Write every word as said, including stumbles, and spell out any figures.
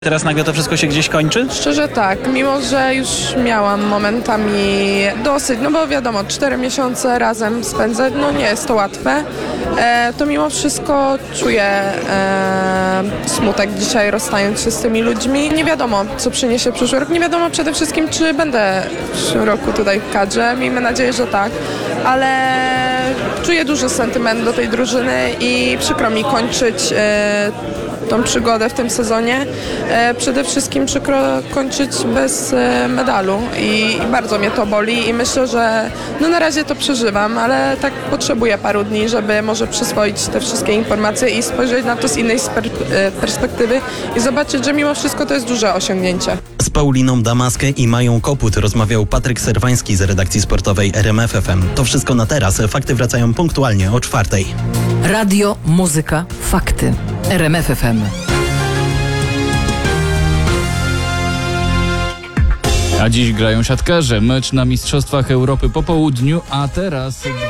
Teraz nagle to wszystko się gdzieś kończy? Szczerze tak, mimo że już miałam momentami dosyć, no bo wiadomo, cztery miesiące razem spędzać, no nie jest to łatwe, e, to mimo wszystko czuję e, smutek dzisiaj, rozstając się z tymi ludźmi. Nie wiadomo, co przyniesie przyszły rok, nie wiadomo przede wszystkim, czy będę w przyszłym roku tutaj w kadrze, miejmy nadzieję, że tak, ale czuję duży sentyment do tej drużyny i przykro mi kończyć e, tą przygodę w tym sezonie. E, przede wszystkim przykro kończyć bez e, medalu I, i bardzo mnie to boli i myślę, że no na razie to przeżywam, ale tak potrzebuję paru dni, żeby może przyswoić te wszystkie informacje i spojrzeć na to z innej sper- e, perspektywy i zobaczyć, że mimo wszystko to jest duże osiągnięcie. Z Pauliną Damaskę i Mają Koput rozmawiał Patryk Serwański z redakcji sportowej R M F F M. To wszystko na teraz. Fakty wracają punktualnie o czwartej. Radio, muzyka, fakty. R M F F M. A dziś grają siatkarze. Mecz na Mistrzostwach Europy po południu, a teraz...